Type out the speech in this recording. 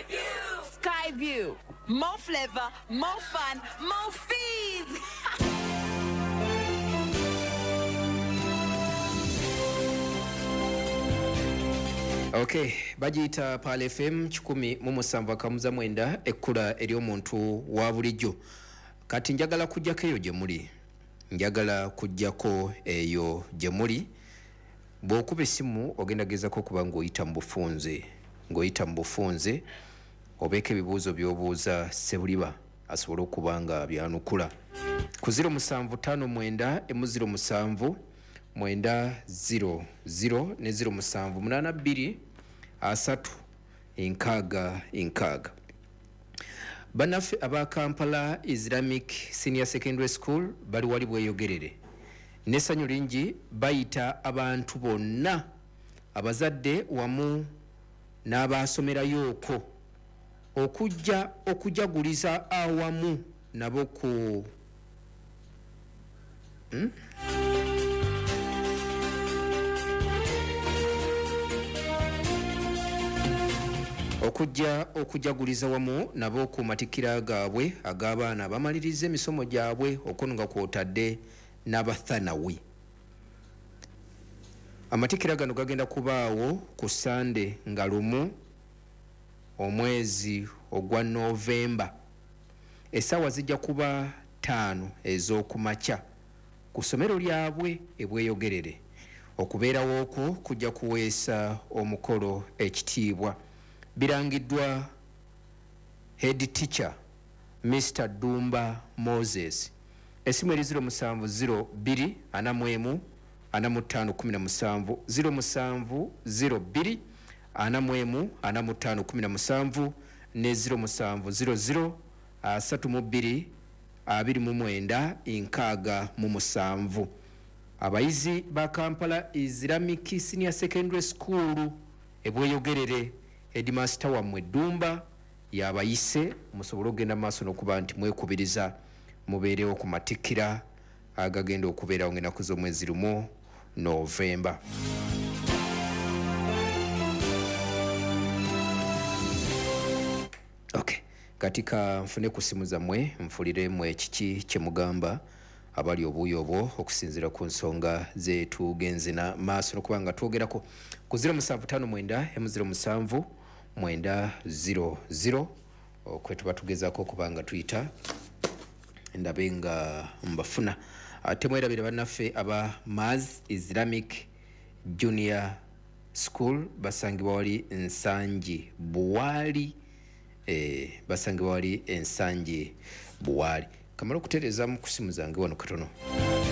Skyview. More flavor, more fun, more fees. Okay, bagiyita Pal FM 107.9 ekkula eri omuntu wa bulijjo. Kati njagala kujjako eyo gye muli. Njagala kujjako eyo gye muli. Bw'okuba essimu ogenda gezako okuba ng'oyita mu bufunze. Ng'oyita mu bufunze obeeka ebibuuzo by'obuuza Sebuliba asobole okuba nga byanukula. Ku 0759 007 900 ne 0782 3 Bannaffe aba Kampala Islamic Senior Secondary School bali wali bweyogerere. N'essanyu lingi bayita abantu bonna abazadde wamu n'abaasomerayo okwo okujja okujaguliza awamu nabo ku okujaguliza wamu nabo ku matikira gaabwe ag'abaana bamaliriza emisomo gyabwe okono nga kwotadde n'abathanawi. Amatikira gano gagenda kubaawo ku Sande nga 1 omwezi ogwa Novemba. Essaawa zijja kuba 5 ez'okumakya ku ssomero lyabwe ebweyogerere. Okubeerawo okwo kujja kuweesa omukolo ekitiibwa. Birangiddwa head teacher Mr. Dumba Moses. Esimu eri 0702 41 4517 0702 41 4517 ne 0700 32 29 Abayizi ba Kampala Islamic Senior Secondary School ebweyogerere. Headmaster wammwe Dumba yabayise musobole okugenda maaso n'okuba nti mwekubiriza mubeerewo ku matikira agagenda okubeerawo ng'ennaku z'omwezi 1 Novemba. Okay, katika nfune ku simu zammwe nfuliremu ekiki kye mugamba abali obuuyi obwo okusinziira ku nsonga zetugenze na maaso n'okuba nga twogerako ku 0759 007 900 kwe tuba tugezaako okuba nga tuyita ndabe nga mbafuna. Ate mwerabire bannaffe aba Maz Islamic Junior School basangibwa wali Nsangi Buwali. Basangibwa wali Ensangi Buwali. Kamala okutereeza mu kusimu zange wano katono.